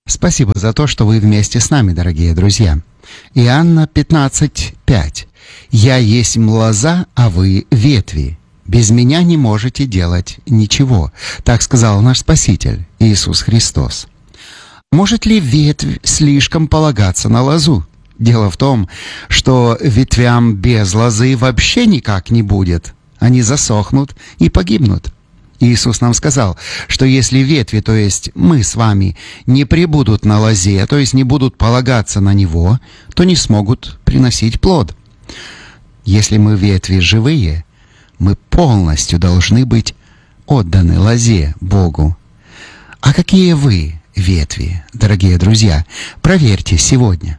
Спасибо за то, что вы вместе с нами, дорогие друзья. Иоанна 15:5. «Я есть лоза, а вы ветви. Без меня не можете делать ничего». Так сказал наш Спаситель Иисус Христос. Может ли ветвь слишком полагаться на лозу? Дело в том, что ветвям без лозы вообще никак не будет. Они засохнут и погибнут. Иисус нам сказал, что если ветви, то есть мы с вами, не пребудут на лозе, то есть не будут полагаться на него, то не смогут приносить плод. Если мы ветви живые, мы полностью должны быть отданы лозе Богу. А какие вы ветви, дорогие друзья? Проверьте сегодня.